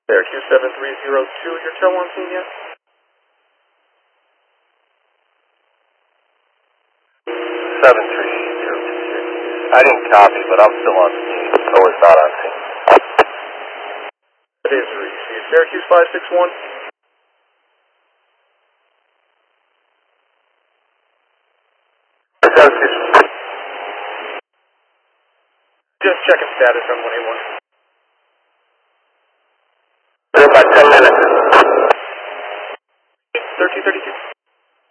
Syracuse 7302, your tail on scene yet? 7302. I didn't copy, but I'm still on scene. So it's not on scene. It is received. Syracuse 561. Syracuse. Just checking status on 181. About 10 minutes. 1332.